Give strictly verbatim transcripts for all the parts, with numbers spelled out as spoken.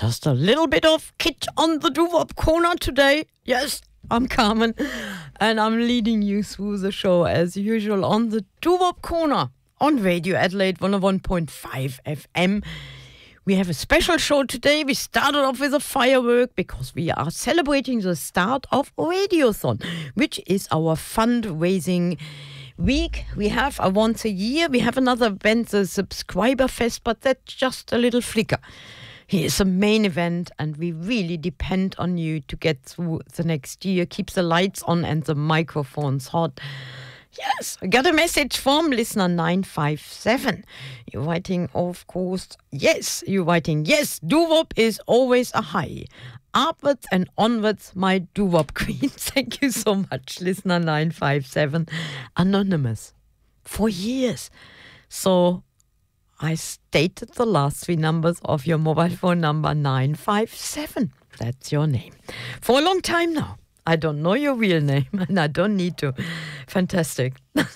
just a little bit of Kit on the Doo-Wop corner today. Yes, I'm Carmen, and I'm leading you through the show as usual on the Doo-Wop corner on Radio Adelaide one oh one point five F M. We have a special show today. We started off with a firework because we are celebrating the start of Radiothon, which is our fundraising week. We have a once a year. We have another event, the Subscriber Fest, but that's just a little flicker. Here's a main event, and we really depend on you to get through the next year. Keep the lights on and the microphones hot. Yes, I got a message from listener nine five seven. You're writing, of course, yes. You're writing, yes, doo-wop is always a high. Upwards and onwards, my doo-wop queen. Thank you so much, listener nine five seven. Anonymous. For years. So I stated the last three numbers of your mobile phone number, nine five seven. That's your name. For a long time now. I don't know your real name, and I don't need to. Fantastic.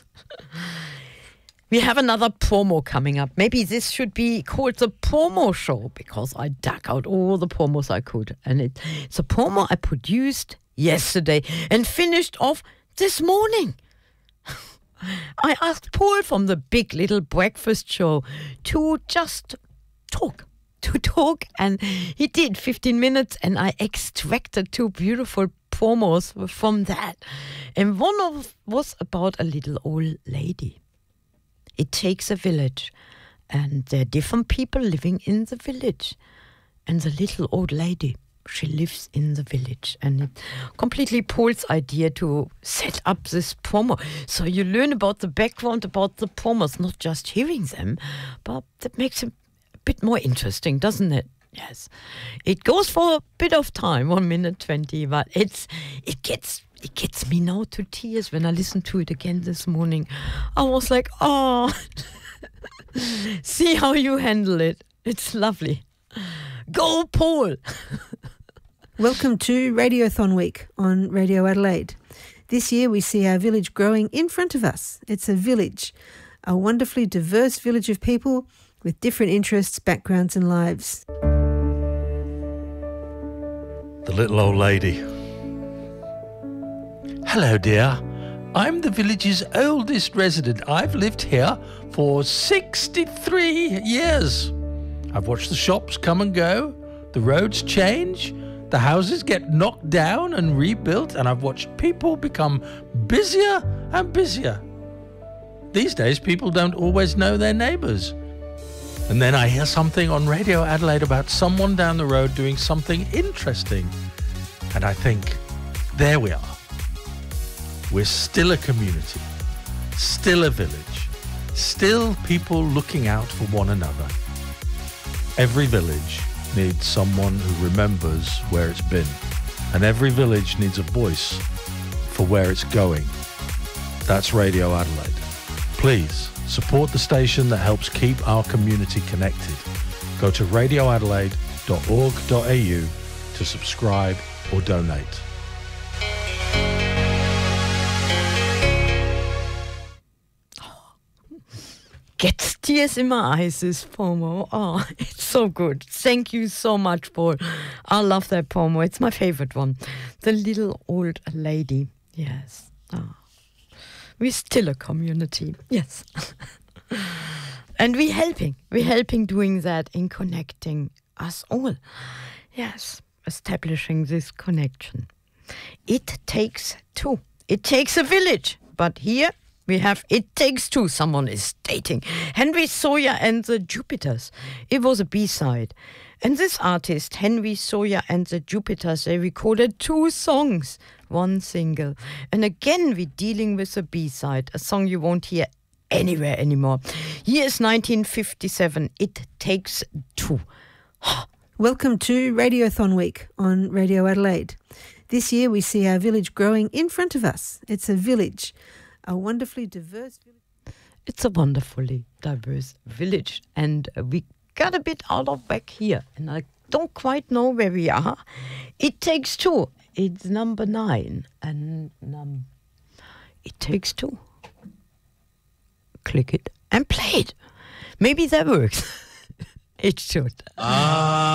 We have another promo coming up. Maybe this should be called the promo show, because I dug out all the promos I could. And it, it's a promo I produced yesterday and finished off this morning. I asked Paul from the Big Little Breakfast Show to just talk. To talk, and he did fifteen minutes, and I extracted two beautiful promos from that. And one of was about a little old lady. It takes a village, and there are different people living in the village. And the little old lady, she lives in the village. And it completely Paul's idea to set up this promo. So you learn about the background, about the promos, not just hearing them, but that makes it bit more interesting, doesn't it? Yes. It goes for a bit of time, one minute twenty, but it's it gets it gets me now to tears when I listen to it again this morning. I was like, oh, see how you handle it. It's lovely. Go, Paul. Welcome to Radiothon Week on Radio Adelaide. This year we see our village growing in front of us. It's a village, a wonderfully diverse village of people with different interests, backgrounds and lives. The little old lady. Hello, dear. I'm the village's oldest resident. I've lived here for sixty-three years. I've watched the shops come and go, the roads change, the houses get knocked down and rebuilt, and I've watched people become busier and busier. These days, people don't always know their neighbours. And then I hear something on Radio Adelaide about someone down the road doing something interesting. And I think, there we are. We're still a community, still a village, still people looking out for one another. Every village needs someone who remembers where it's been. And every village needs a voice for where it's going. That's Radio Adelaide. Please, support the station that helps keep our community connected. Go to radio adelaide dot org dot a u to subscribe or donate. Gets tears in my eyes, this promo. Oh, it's so good. Thank you so much, Paul. I love that promo. It's my favorite one. The little old lady. Yes. Oh. We're still a community. Yes. And we're helping. We're helping doing that in connecting us all. Yes. Establishing this connection. It takes two. It takes a village. But here we have It Takes Two. Someone is stating. Henry Sawyer and the Jupiters. It was a B-side. And this artist, Henry Sawyer and the Jupiters, they recorded two songs. One single. And again, we're dealing with a B-side, a song you won't hear anywhere anymore. Here is nineteen fifty-seven, It Takes Two. Welcome to Radiothon Week on Radio Adelaide. This year we see our village growing in front of us. It's a village, a wonderfully diverse village. It's a wonderfully diverse village. And we got a bit out of whack here. And I don't quite know where we are. It Takes Two. It's number nine, and um, It Takes Two. Click it and play it. Maybe that works. It should. Ah.